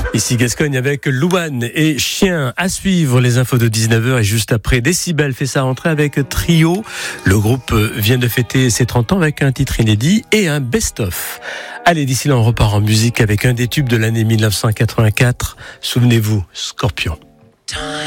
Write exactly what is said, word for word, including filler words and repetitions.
Ici Gascogne avec Louane et Chien. À suivre les infos de dix-neuf heures et juste après, Décibel fait sa rentrée avec Trio. Le groupe vient de fêter ses trente ans avec un titre inédit et un best-of. Allez, d'ici là, on repart en musique avec un des tubes de l'année mille neuf cent quatre-vingt-quatre. Souvenez-vous, Scorpion.